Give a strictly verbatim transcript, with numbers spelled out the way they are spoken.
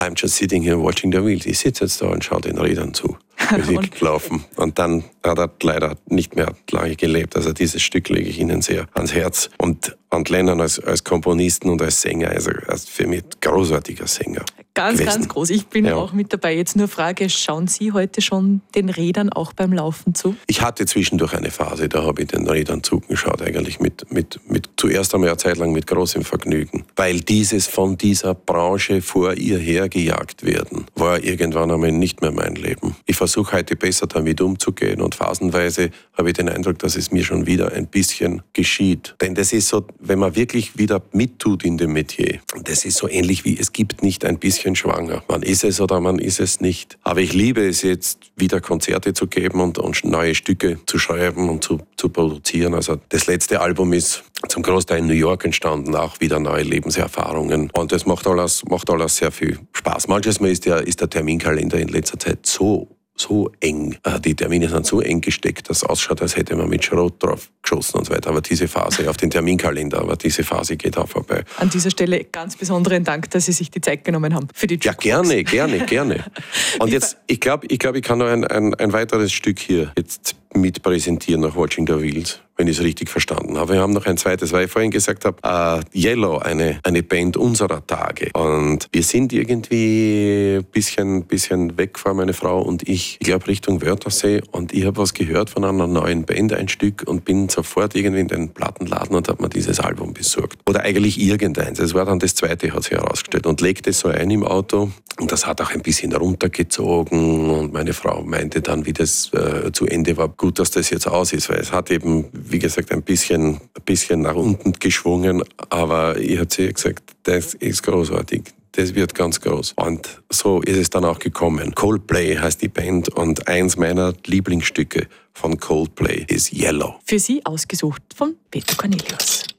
I'm just sitting here watching the wheels. Ich sitze jetzt da und schaue den Rädern zu, wie sie laufen. Und dann hat er leider nicht mehr lange gelebt. Also dieses Stück lege ich Ihnen sehr ans Herz. Und, und Lennon als, als Komponisten und als Sänger, also als für mich großartiger Sänger. Ganz, gewesen. ganz groß. Ich bin ja. auch mit dabei. Jetzt nur Frage, schauen Sie heute schon den Rädern auch beim Laufen zu? Ich hatte zwischendurch eine Phase, da habe ich den Rädern zugeschaut, eigentlich mit, mit, mit zuerst einmal eine Zeit lang mit großem Vergnügen. Weil dieses von dieser Branche vor ihr hergejagt werden, war irgendwann einmal nicht mehr mein Leben. Ich versuche heute besser damit umzugehen und phasenweise habe ich den Eindruck, dass es mir schon wieder ein bisschen geschieht. Denn das ist so, wenn man wirklich wieder mittut in dem Metier, das ist so ähnlich wie, es gibt nicht ein bisschen schwanger. Man ist es oder man ist es nicht. Aber ich liebe es jetzt, wieder Konzerte zu geben und, und neue Stücke zu schreiben und zu, zu produzieren. Also das letzte Album ist zum Großteil in New York entstanden, auch wieder neue Lebenserfahrungen. Und das macht alles, macht alles sehr viel Spaß. Manchmal ist der, ist der Terminkalender in letzter Zeit so so eng. Die Termine sind so eng gesteckt, dass es ausschaut, als hätte man mit Schrot drauf geschossen und so weiter. Aber diese Phase auf den Terminkalender, aber diese Phase geht auch vorbei. An dieser Stelle ganz besonderen Dank, dass Sie sich die Zeit genommen haben für die Jukebox. Ja, gerne, gerne, gerne. Und jetzt, ich glaube, ich, glaub, ich kann noch ein, ein, ein weiteres Stück hier jetzt mit präsentieren nach Watching the Wheels, wenn ich es richtig verstanden habe. Wir haben noch ein zweites, weil ich vorhin gesagt habe, uh, Yellow, eine, eine Band unserer Tage. Und wir sind irgendwie ein bisschen, bisschen weg von meine Frau und ich, ich glaube Richtung Wörthersee, und ich habe was gehört von einer neuen Band, ein Stück, und bin sofort irgendwie in den Plattenladen und habe mir dieses Album besorgt. Oder eigentlich irgendeins. Es war dann das zweite, hat sich herausgestellt, und legte es so ein im Auto, und das hat auch ein bisschen runtergezogen, und meine Frau meinte dann, wie das äh, zu Ende war, gut, dass das jetzt aus ist, weil es hat eben, wie gesagt, ein bisschen, ein bisschen nach unten geschwungen, aber ich habe zu ihr gesagt, das ist großartig, das wird ganz groß. Und so ist es dann auch gekommen. Coldplay heißt die Band, und eins meiner Lieblingsstücke von Coldplay ist Yellow. Für Sie ausgesucht von Peter Cornelius.